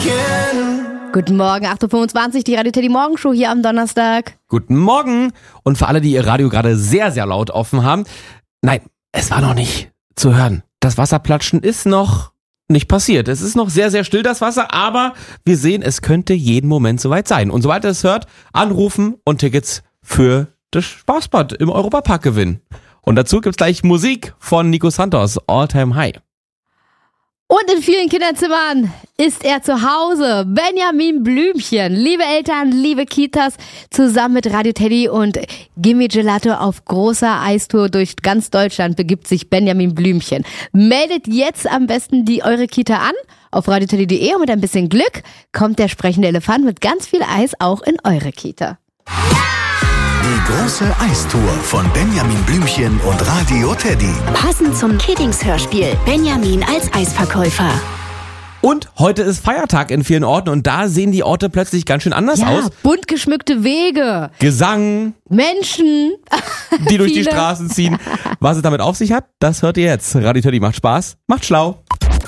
Guten Morgen, 8.25 Uhr, die Radio Teddy Morgenshow hier am Donnerstag. Guten Morgen. Und für alle, die ihr Radio gerade sehr, sehr laut offen haben, nein, es war noch nicht zu hören. Das Wasserplatschen ist noch nicht passiert. Es ist noch sehr, sehr still, das Wasser, aber wir sehen, es könnte jeden Moment soweit sein. Und sobald ihr es hört, anrufen und Tickets für das Spaßbad im Europapark gewinnen. Und dazu gibt's gleich Musik von Nico Santos, All Time High. Und in vielen Kinderzimmern ist er zu Hause. Benjamin Blümchen. Liebe Eltern, liebe Kitas, zusammen mit Radio Teddy und Gimme Gelato auf großer Eistour durch ganz Deutschland begibt sich Benjamin Blümchen. Meldet jetzt am besten eure Kita an auf radioteddy.de und mit ein bisschen Glück kommt der sprechende Elefant mit ganz viel Eis auch in eure Kita. Die große Eistour von Benjamin Blümchen und Radio Teddy. Passend zum Kiddings-Hörspiel. Benjamin als Eisverkäufer. Und heute ist Feiertag in vielen Orten und da sehen die Orte plötzlich ganz schön anders aus. Bunt geschmückte Wege. Gesang. Menschen. Die durch die Straßen ziehen. Was es damit auf sich hat, das hört ihr jetzt. Radio Teddy macht Spaß, macht schlau.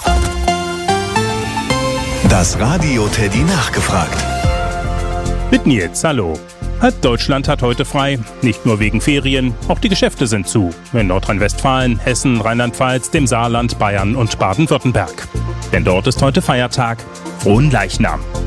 Das Radio Teddy nachgefragt. Mit Nils, hallo. Deutschland hat heute frei, nicht nur wegen Ferien, auch die Geschäfte sind zu. In Nordrhein-Westfalen, Hessen, Rheinland-Pfalz, dem Saarland, Bayern und Baden-Württemberg. Denn dort ist heute Feiertag, Frohen Leichnam.